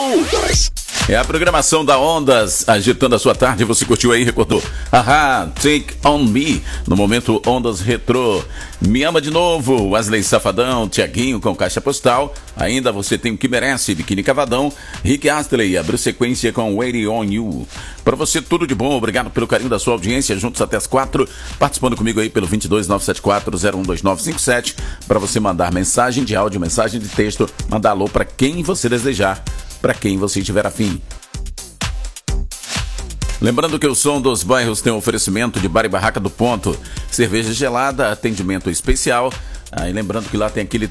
Ondas. É a programação da Ondas, agitando a sua tarde. Você curtiu aí, recordou? Ahá, Take On Me, no momento Ondas Retrô. Me Ama de Novo, Wesley Safadão, Tiaguinho com Caixa Postal. Ainda Você Tem o Que Merece, Biquíni Cavadão. Rick Astley, abriu sequência com Waiting On You. Para você, tudo de bom, obrigado pelo carinho da sua audiência, juntos até as 4, participando comigo aí pelo 22974012957, para você mandar mensagem de áudio, mensagem de texto, mandar alô para quem você desejar, para quem você estiver afim. Lembrando que o Som dos Bairros tem um oferecimento de Bar e Barraca do Ponto, cerveja gelada, atendimento especial. E lembrando que lá tem aquele